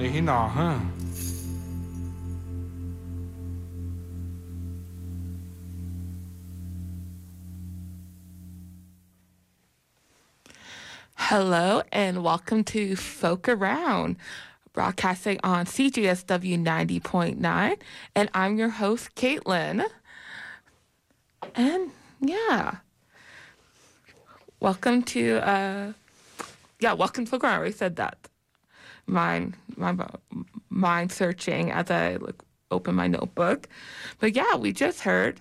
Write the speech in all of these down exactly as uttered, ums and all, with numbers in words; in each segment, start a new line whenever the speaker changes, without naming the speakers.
Để hi nọ ha.
Hello and welcome to Folk Around, broadcasting on C G S W ninety point nine, and I'm your host, Caitlin. And yeah, welcome to, uh, yeah, welcome to Folk Around. I already said that. Mind, my mind searching as I like, open my notebook. But yeah, we just heard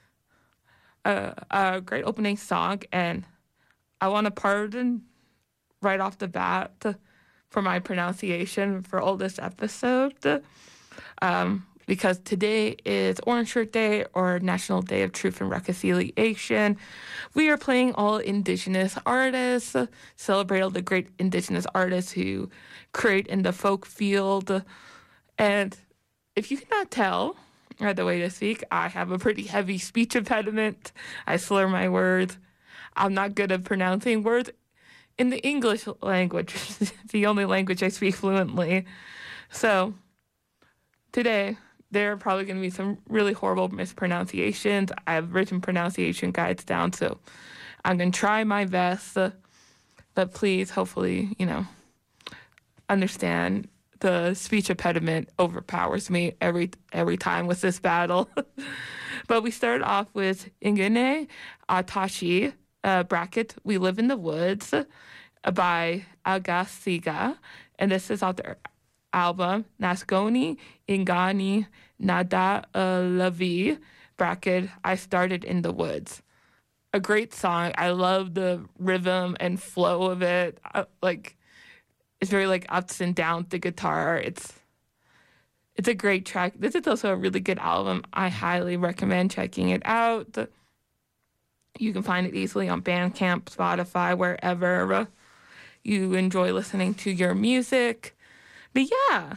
a, a great opening song, and I want to pardon right off the bat for my pronunciation for all this episode, um, because today is Orange Shirt Day, or National Day of Truth and Reconciliation. We are playing all Indigenous artists, celebrate all the great Indigenous artists who create in the folk field. And if you cannot tell, or the way to speak, I have a pretty heavy speech impediment. I slur my words. I'm not good at pronouncing words in the English language. It's the only language I speak fluently. So today, there are probably going to be some really horrible mispronunciations. I have written pronunciation guides down, so I'm going to try my best. Uh, but please, hopefully, you know, understand the speech impediment overpowers me every every time with this battle. But we started off with Ingene Atashi, uh, bracket, We Live in the Woods, uh, by Agasiga. And this is off their album, Nasgoni Ingani Nada Lavi, bracket, I Started in the Woods. A great song. I love the rhythm and flow of it. I, like, it's very like ups and downs, the guitar. It's it's a great track. This is also a really good album. I highly recommend checking it out. You can find it easily on Bandcamp, Spotify, wherever you enjoy listening to your music. But yeah,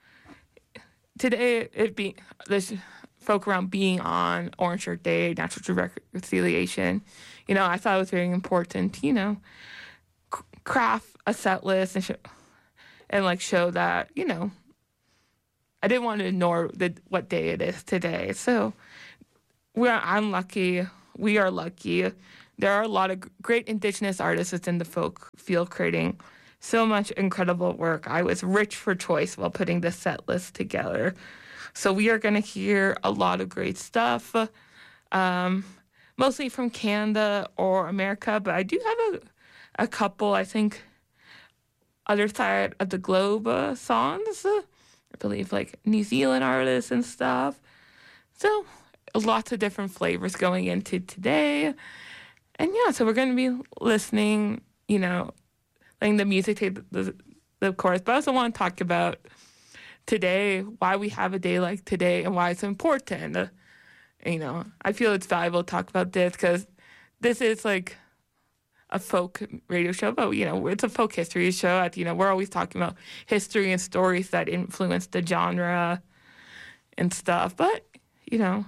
today it be this folk around being on Orange Shirt Day, National Truth Reconciliation. You know, I thought it was very important, you know, c- craft a set list and show, and like show that, you know, I didn't want to ignore the, what day it is today. So we're I'm lucky. We are lucky. There are a lot of great Indigenous artists within the folk field creating so much incredible work. I was rich for choice while putting this set list together. So we are going to hear a lot of great stuff, um, mostly from Canada or America, but I do have a, a couple, I think, other side of the globe uh, songs. Uh, I believe like New Zealand artists and stuff. So lots of different flavors going into today. And yeah, so we're going to be listening, you know, letting the music take the, the, the chorus. But I also want to talk about today, why we have a day like today and why it's important. Uh, you know, I feel it's valuable to talk about this because this is like a folk radio show, but, you know, it's a folk history show. You know, we're always talking about history and stories that influence the genre and stuff. But, you know,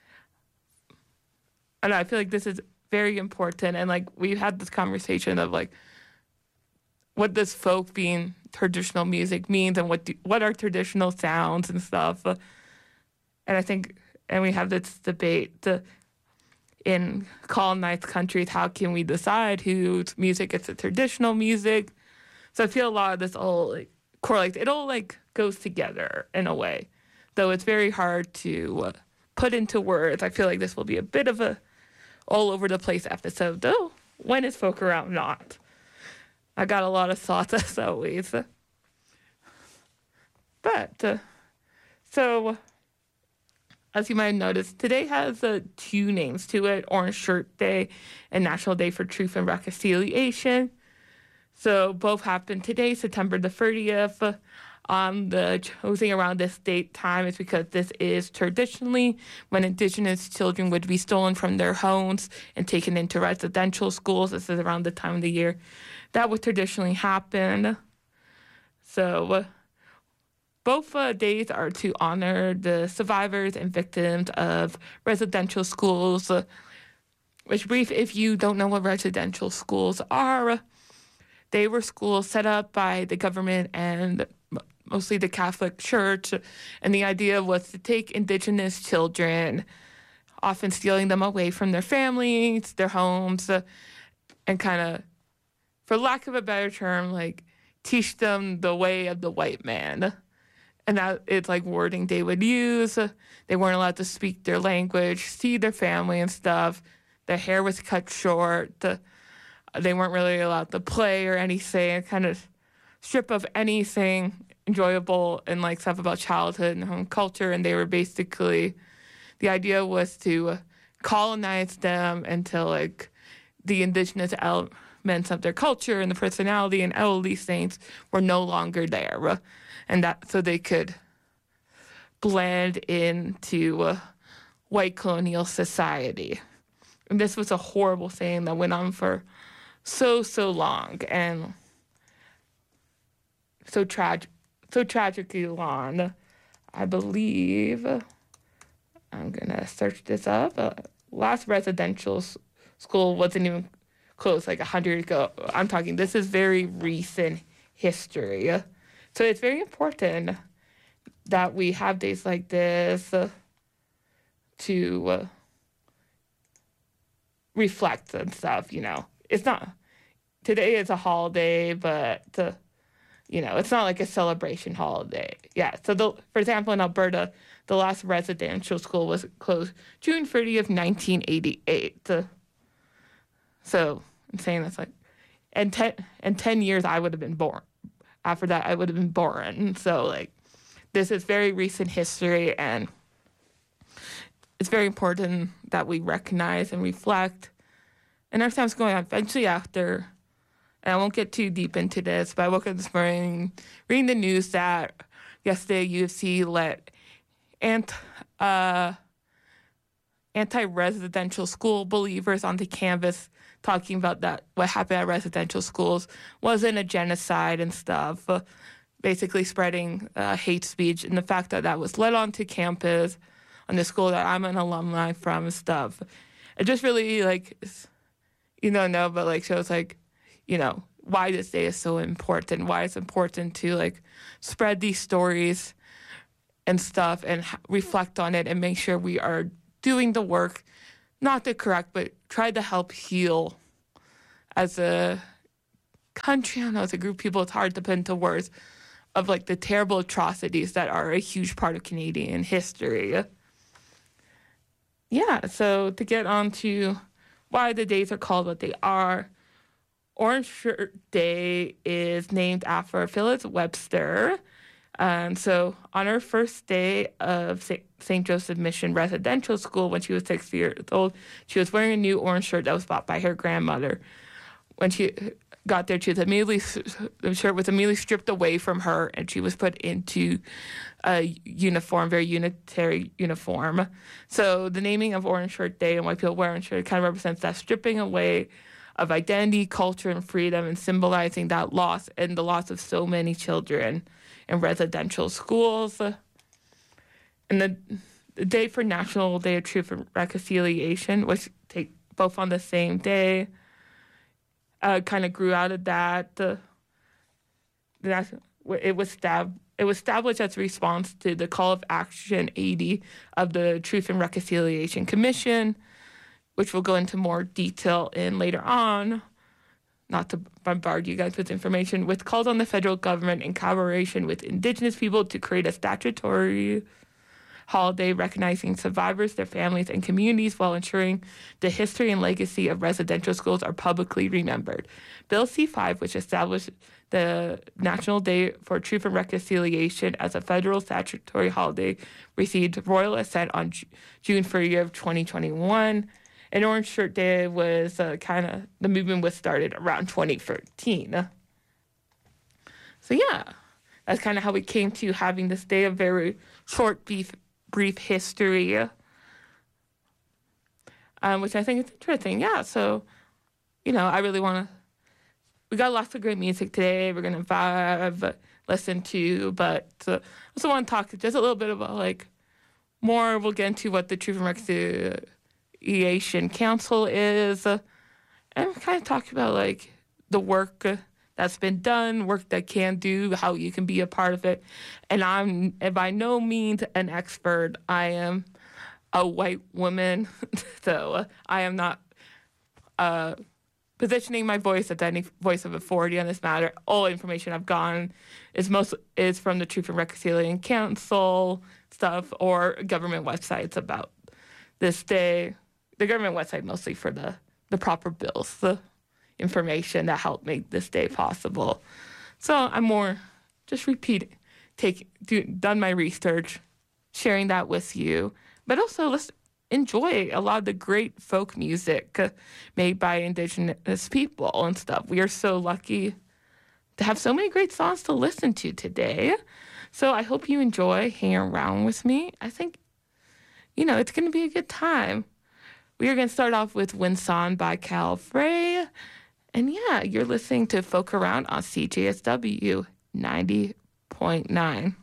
and I feel like this is very important. And, like, we've had this conversation of, like, what does folk being traditional music means and what do, what are traditional sounds and stuff. Uh, and I think, and we have this debate the, in colonized countries, how can we decide whose music is the traditional music? So I feel a lot of this all like correlates. It all like goes together in a way, though it's very hard to uh, put into words. I feel like this will be a bit of a all over the place episode, though. When is folk around? Not. I got a lot of thoughts as always. But, uh, so, as you might have noticed, today has uh, two names to it, Orange Shirt Day and National Day for Truth and Reconciliation. So both happen today, September the thirtieth. Um, the choosing around this date time is because this is traditionally when Indigenous children would be stolen from their homes and taken into residential schools. This is around the time of the year that would traditionally happen. So uh, both uh, days are to honor the survivors and victims of residential schools. Uh, which brief, if you don't know what residential schools are, they were schools set up by the government and mostly the Catholic Church. And the idea was to take Indigenous children, often stealing them away from their families, their homes, uh, and kind of, for lack of a better term, like teach them the way of the white man. And that it's like wording they would use. They weren't allowed to speak their language, see their family and stuff. Their hair was cut short. They weren't really allowed to play or anything. Kind of strip of anything enjoyable and like stuff about childhood and home culture. And they were basically, the idea was to colonize them until like the indigenous elements of their culture and the personality and all these things were no longer there. And that so they could blend into uh, white colonial society. And this was a horrible thing that went on for so, so long and so tragic, so tragically long. I believe, I'm going to search this up. Uh, last residential s- school wasn't even closed like one hundred ago. I'm talking, this is very recent history. So it's very important that we have days like this uh, to uh, reflect and stuff, you know. It's not, today is a holiday, but, uh, you know, it's not like a celebration holiday. Yeah, so the, for example, in Alberta, the last residential school was closed June thirtieth, nineteen eighty-eight. Uh, so I'm saying that's like, and ten, and ten years I would have been born. After that, I would have been born. So, like, this is very recent history, and it's very important that we recognize and reflect and understand what's going on. Eventually after, and I won't get too deep into this, but I woke up this morning reading the news that yesterday U F C let ant, uh, anti-residential school believers onto campus talking about that what happened at residential schools wasn't a genocide and stuff, uh, basically spreading uh, hate speech, and the fact that that was led onto campus on the school that I'm an alumni from and stuff. It just really, like, you don't know, but, like, shows, like, you know, why this day is so important, why it's important to, like, spread these stories and stuff and reflect on it and make sure we are doing the work, not to correct, but try to help heal as a country, I don't know, as a group of people. It's hard to put into words of like the terrible atrocities that are a huge part of Canadian history. Yeah, so to get on to why the days are called what they are, Orange Shirt Day is named after Phyllis Webster. Um, so on her first day of Saint Joseph Mission Residential School when she was six years old, she was wearing a new orange shirt that was bought by her grandmother. When she got there, she was immediately, the shirt was immediately stripped away from her, and she was put into a uniform, very unitary uniform. So the naming of Orange Shirt Day and why people wear orange shirt kind of represents that stripping away of identity, culture, and freedom, and symbolizing that loss and the loss of so many children in residential schools. And the, the Day for National Day of Truth and Reconciliation, which take both on the same day, uh, kind of grew out of that. The, the it was stab, it was established as a response to the Call of Action eighty of the Truth and Reconciliation Commission, which we'll go into more detail in later on. Not to bombard you guys with information, which calls on the federal government in collaboration with Indigenous people to create a statutory holiday recognizing survivors, their families, and communities while ensuring the history and legacy of residential schools are publicly remembered. Bill C five, which established the National Day for Truth and Reconciliation as a federal statutory holiday, received royal assent on J- June thirtieth of twenty twenty-one. And Orange Shirt Day was uh, kind of, the movement was started around twenty thirteen. So yeah, that's kind of how we came to having this day, a very short, brief, brief history, um, which I think is interesting. Yeah, so, you know, I really want to, we got lots of great music today. We're going to vibe, listen to, but uh, I also want to talk just a little bit about, like, more, we'll get into what the Truth and Reconciliation Council is, uh, and kind of talk about like the work uh, that's been done, work that can do, how you can be a part of it. And I'm by no means an expert. I am a white woman, so I am not uh, positioning my voice as any voice of authority on this matter. All information I've gotten is most is from the Truth and Reconciliation Council stuff or government websites about this day. The government website mostly for the, the proper bills, the information that helped make this day possible. So I'm more just repeating, take do, done my research, sharing that with you, but also let's enjoy a lot of the great folk music uh, made by Indigenous people and stuff. We are so lucky to have so many great songs to listen to today. So I hope you enjoy hanging around with me. I think, you know, it's going to be a good time. We are going to start off with Windsong by Cal Frey. And yeah, you're listening to Folk Around on C J S W ninety point nine.